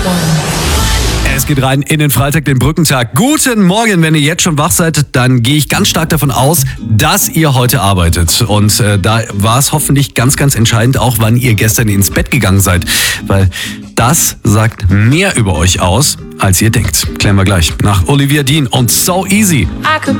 Es geht rein in den Freitag, den Brückentag. Guten Morgen, wenn ihr jetzt schon wach seid, dann gehe ich ganz stark davon aus, dass ihr heute arbeitet. Und da war es hoffentlich ganz, ganz entscheidend auch, wann ihr gestern ins Bett gegangen seid. Weil das sagt mehr über euch aus, als ihr denkt. Klären wir gleich nach Olivia Dean und So Easy. I could